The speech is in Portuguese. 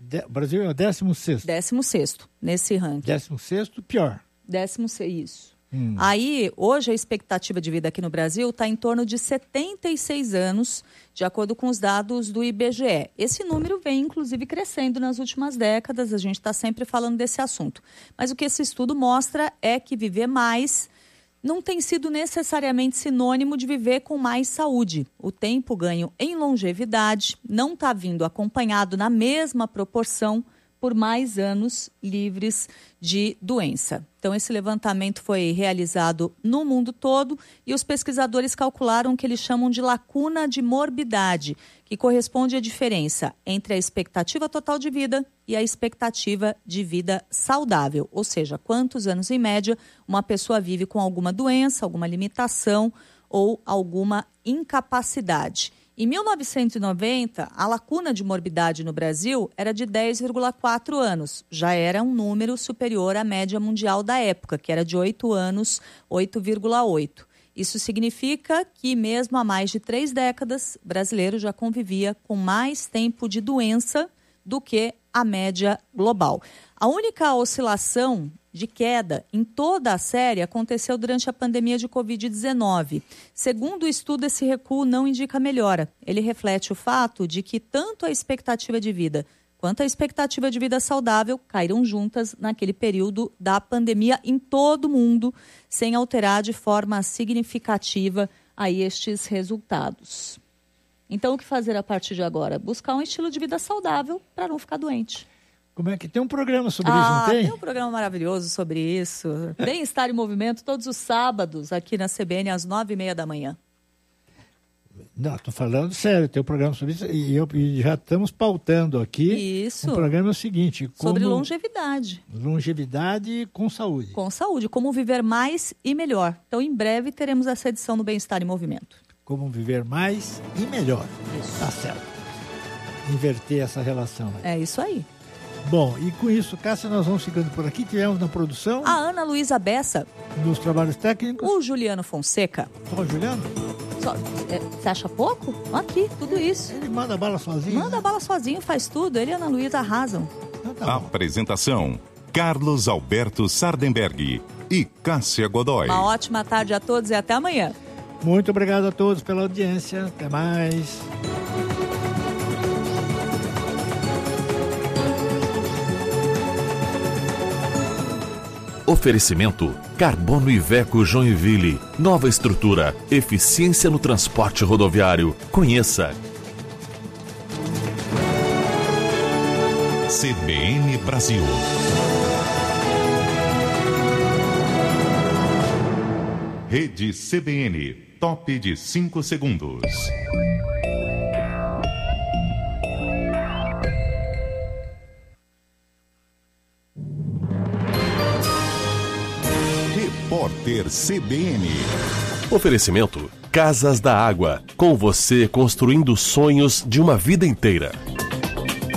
O Brasil é o 16º. 16º, nesse ranking. 16º, pior. 16º, isso. Aí, hoje, a expectativa de vida aqui no Brasil está em torno de 76 anos, de acordo com os dados do IBGE. Esse número vem, inclusive, crescendo nas últimas décadas, a gente está sempre falando desse assunto. Mas o que esse estudo mostra é que viver mais não tem sido necessariamente sinônimo de viver com mais saúde. O tempo ganho em longevidade não está vindo acompanhado na mesma proporção por mais anos livres de doença. Então, esse levantamento foi realizado no mundo todo e os pesquisadores calcularam o que eles chamam de lacuna de morbidade, que corresponde à diferença entre a expectativa total de vida e a expectativa de vida saudável, ou seja, quantos anos em média uma pessoa vive com alguma doença, alguma limitação ou alguma incapacidade. Em 1990, a lacuna de morbidade no Brasil era de 10,4 anos. Já era um número superior à média mundial da época, que era de 8 anos, 8,8. Isso significa que, mesmo há mais de 3 décadas, o brasileiro já convivia com mais tempo de doença do que a média global. A única oscilação de queda em toda a série aconteceu durante a pandemia de Covid-19. Segundo o estudo, esse recuo não indica melhora. Ele reflete o fato de que tanto a expectativa de vida quanto a expectativa de vida saudável caíram juntas naquele período da pandemia em todo o mundo, sem alterar de forma significativa aí estes resultados. Então, o que fazer a partir de agora? Buscar um estilo de vida saudável para não ficar doente. Como é que tem um programa sobre isso, não tem? Tem um programa maravilhoso sobre isso. Bem-Estar em Movimento todos os sábados aqui na CBN às 9h30 da manhã. Não, estou falando sério, tem um programa sobre isso e já estamos pautando aqui. Isso. O programa é o seguinte. Sobre longevidade. Longevidade com saúde. Com saúde, como viver mais e melhor. Então, em breve, teremos essa edição do Bem-Estar em Movimento. Como viver mais e melhor. Isso. Tá certo. Inverter essa relação. É isso aí. Bom, e com isso, Cássia, nós vamos ficando por aqui. Tivemos na produção a Ana Luísa Bessa. Nos trabalhos técnicos. O Juliano Fonseca. Só o Juliano? Você acha pouco? Aqui, tudo isso. Ele manda bala sozinho. Manda bala sozinho, faz tudo. Ele e a Ana Luísa arrasam. Então, tá bom. Apresentação: Carlos Alberto Sardenberg e Cássia Godoy. Uma ótima tarde a todos e até amanhã. Muito obrigado a todos pela audiência. Até mais. Oferecimento: Carbono Iveco Joinville. Nova estrutura, eficiência no transporte rodoviário. Conheça. CBN Brasil. Rede CBN, top de 5 segundos. Repórter CBN. Oferecimento: Casas da Água. Com você construindo sonhos de uma vida inteira.